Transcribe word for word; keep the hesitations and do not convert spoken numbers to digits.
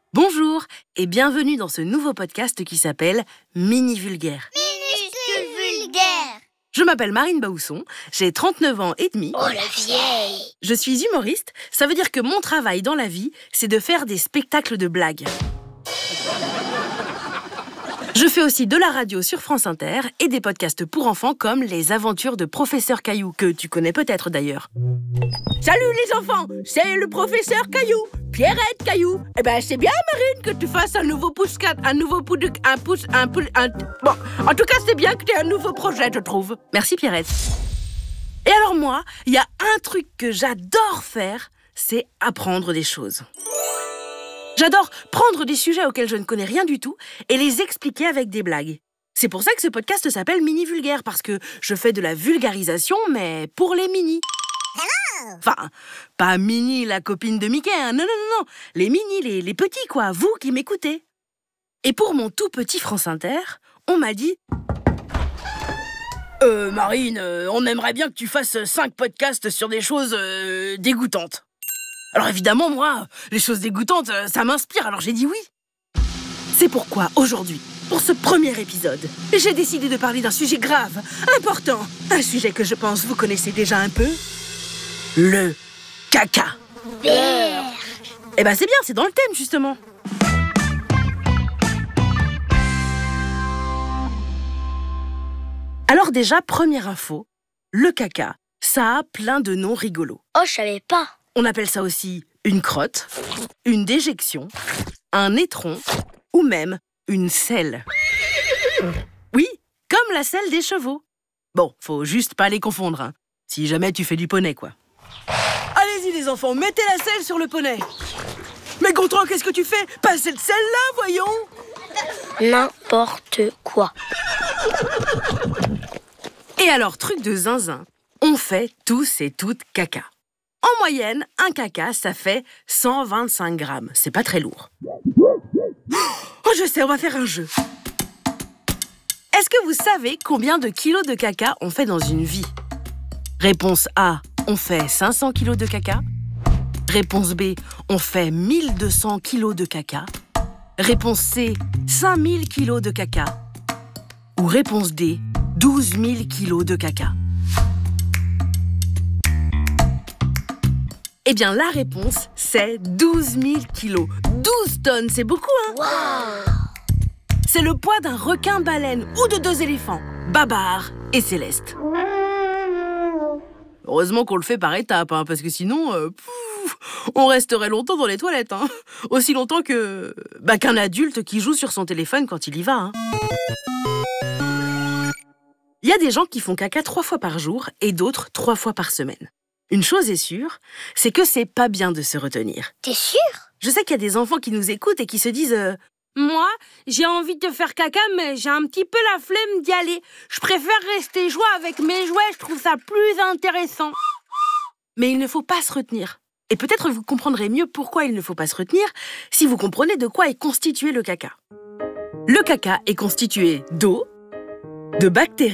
Bonjour et bienvenue dans ce nouveau podcast qui s'appelle Mini Vulgaire. Minuscule vulgaire. Je m'appelle Marine Baousson, j'ai trente-neuf ans et demi. Oh la vieille. Je suis humoriste, ça veut dire que mon travail dans la vie, c'est de faire des spectacles de blagues. Je fais aussi de la radio sur France Inter et des podcasts pour enfants comme Les Aventures de Professeur Caillou, que tu connais peut-être d'ailleurs. Salut les enfants, c'est le Professeur Caillou, Pierrette Caillou. Eh ben c'est bien Marine que tu fasses un nouveau pouce quatre, un nouveau pouce de, un pouce, un pouce, un... Bon, en tout cas c'est bien que tu aies un nouveau projet, je trouve. Merci Pierrette. Et alors moi, il y a un truc que j'adore faire, c'est apprendre des choses. J'adore prendre des sujets auxquels je ne connais rien du tout et les expliquer avec des blagues. C'est pour ça que ce podcast s'appelle Mini Vulgaire, parce que je fais de la vulgarisation, mais pour les mini. Enfin, pas Mini, la copine de Mickey, hein. non, non, non, non. Les mini, les, les petits, quoi, vous qui m'écoutez. Et pour mon tout petit France Inter, on m'a dit... Euh, Marine, euh, on aimerait bien que tu fasses cinq podcasts sur des choses euh, dégoûtantes. Alors évidemment, moi, les choses dégoûtantes, ça m'inspire, alors j'ai dit oui. C'est pourquoi, aujourd'hui, pour ce premier épisode, j'ai décidé de parler d'un sujet grave, important, un sujet que je pense vous connaissez déjà un peu, le caca. Vert. Eh ben c'est bien, c'est dans le thème, justement. Alors déjà, première info, le caca, ça a plein de noms rigolos. Oh, je savais pas. On appelle ça aussi une crotte, une déjection, un étron ou même une selle. Oui, comme la selle des chevaux. Bon, faut juste pas les confondre, hein. Si jamais tu fais du poney, quoi. Allez-y les enfants, mettez la selle sur le poney. Mais Gontran, qu'est-ce que tu fais? Pas cette selle-là, voyons. N'importe quoi. Et alors, truc de zinzin, on fait tous et toutes caca. En moyenne, un caca, ça fait cent vingt-cinq grammes. C'est pas très lourd. Oh, je sais, on va faire un jeu. Est-ce que vous savez combien de kilos de caca on fait dans une vie? Réponse A, on fait cinq cents kilos de caca. Réponse B, on fait mille deux cents kilos de caca. Réponse C, cinq mille kilos de caca. Ou réponse D, douze mille kilos de caca. Eh bien, la réponse, c'est douze mille kilos. douze tonnes, c'est beaucoup, hein? Waouh. C'est le poids d'un requin-baleine ou de deux éléphants, Babar et Céleste. Heureusement qu'on le fait par étapes, hein, parce que sinon, euh, pouf, on resterait longtemps dans les toilettes. Hein. Aussi longtemps que bah, qu'un adulte qui joue sur son téléphone quand il y va. Hein. Il y a des gens qui font caca trois fois par jour et d'autres trois fois par semaine. Une chose est sûre, c'est que c'est pas bien de se retenir. T'es sûr? Je sais qu'il y a des enfants qui nous écoutent et qui se disent euh, « Moi, j'ai envie de faire caca, mais j'ai un petit peu la flemme d'y aller. Je préfère rester jouer avec mes jouets, je trouve ça plus intéressant. » Mais il ne faut pas se retenir. Et peut-être vous comprendrez mieux pourquoi il ne faut pas se retenir si vous comprenez de quoi est constitué le caca. Le caca est constitué d'eau, de bactéries,